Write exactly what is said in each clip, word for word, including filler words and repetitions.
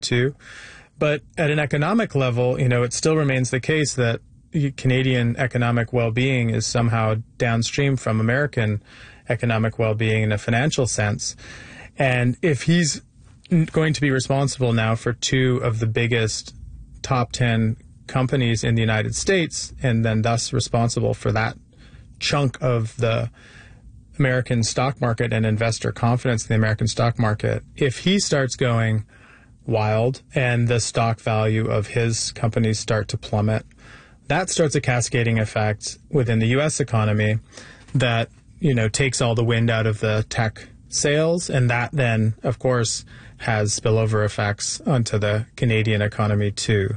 too. But at an economic level, you know, it still remains the case that Canadian economic well-being is somehow downstream from American economic well-being in a financial sense. And if he's going to be responsible now for two of the biggest top ten companies in the United States, and then thus responsible for that chunk of the American stock market and investor confidence in the American stock market, if he starts going wild and the stock value of his companies start to plummet, that starts a cascading effect within the U S economy that, you know, takes all the wind out of the tech sales, and that then, of course, has spillover effects onto the Canadian economy too.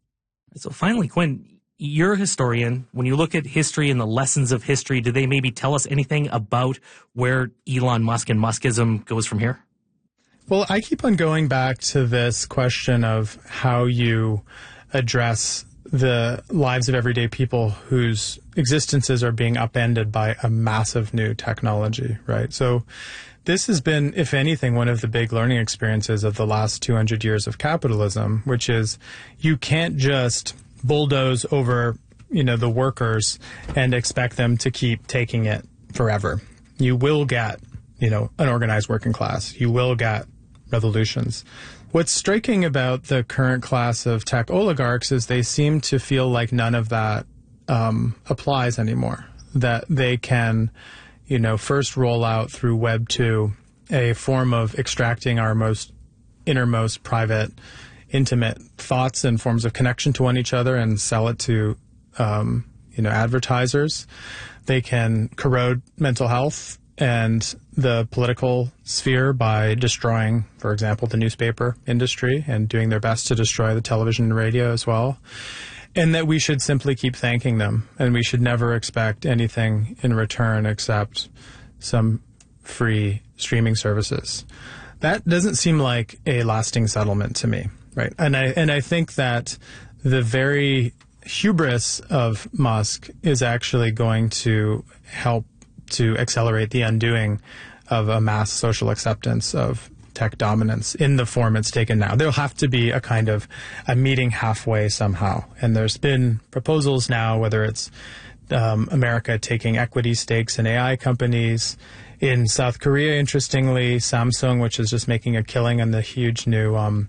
So finally, Quinn, you're a historian. When you look at history and the lessons of history, do they maybe tell us anything about where Elon Musk and Muskism goes from here? Well, I keep on going back to this question of how you address the lives of everyday people whose existences are being upended by a massive new technology, right? So this has been, if anything, one of the big learning experiences of the last two hundred years of capitalism, which is you can't just bulldoze over, you know, the workers and expect them to keep taking it forever. You will get, you know, an organized working class. You will get revolutions. What's striking about the current class of tech oligarchs is they seem to feel like none of that um, applies anymore, that they can, you know, first roll out through Web two a form of extracting our most innermost private, intimate thoughts and forms of connection to one each other and sell it to, um, you know, advertisers. They can corrode mental health and the political sphere by destroying, for example, the newspaper industry and doing their best to destroy the television and radio as well. And that we should simply keep thanking them, and we should never expect anything in return except some free streaming services. That doesn't seem like a lasting settlement to me, right? And I and I think that the very hubris of Musk is actually going to help to accelerate the undoing of a mass social acceptance of tech dominance in the form it's taken now. There'll have to be a kind of a meeting halfway somehow. And there's been proposals now, whether it's um, America taking equity stakes in A I companies. In South Korea, interestingly, Samsung, which is just making a killing on the huge new um,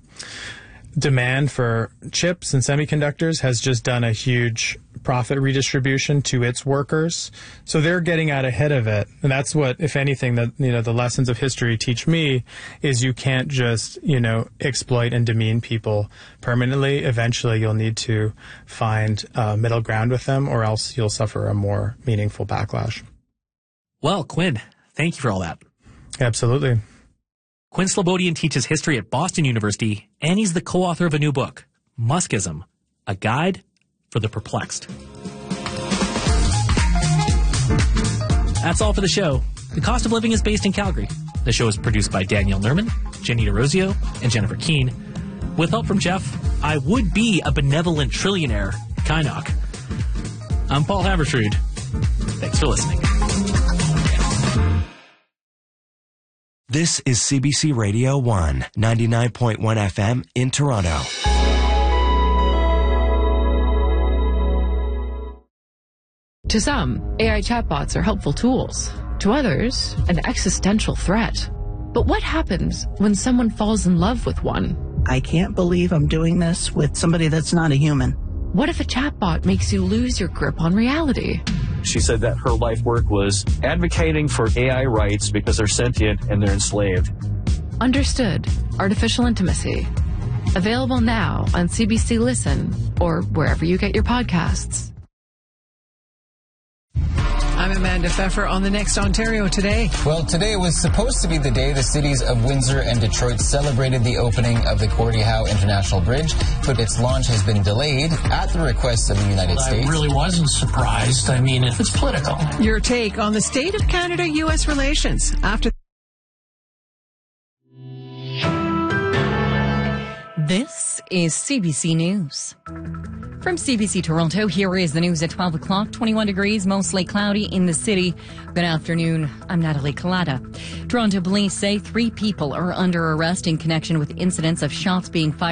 demand for chips and semiconductors, has just done a huge profit redistribution to its workers. So they're getting out ahead of it. And that's what, if anything, that, you know, the lessons of history teach me is you can't just, you know, exploit and demean people permanently. Eventually you'll need to find uh, middle ground with them, or else you'll suffer a more meaningful backlash. Well, Quinn, thank you for all that. Absolutely. Quinn Slobodian teaches history at Boston University, and he's the co-author of a new book, Muskism, A Guide for the Perplexed. That's all for the show. The Cost of Living is based in Calgary. The show is produced by Danielle Nerman, Janita Rosio, and Jennifer Keene. With help from Jeff, I would be a benevolent trillionaire, Kynoch. I'm Paul Havertrud. Thanks for listening. This is C B C Radio one, ninety-nine point one F M in Toronto. To some, A I chatbots are helpful tools. To others, an existential threat. But what happens when someone falls in love with one? I can't believe I'm doing this with somebody that's not a human. What if a chatbot makes you lose your grip on reality? She said that her life work was advocating for A I rights because they're sentient and they're enslaved. Understood. Artificial Intimacy. Available now on C B C Listen or wherever you get your podcasts. I'm Amanda Pfeffer on the Next Ontario Today. Well, today was supposed to be the day the cities of Windsor and Detroit celebrated the opening of the Gordie Howe International Bridge, but its launch has been delayed at the request of the United States. I really wasn't surprised. I mean, it's political. Your take on the state of Canada-U S relations after... This is C B C News. From C B C Toronto, here is the news at twelve o'clock. twenty-one degrees, mostly cloudy in the city. Good afternoon. I'm Natalie Collada. Toronto police say three people are under arrest in connection with incidents of shots being fired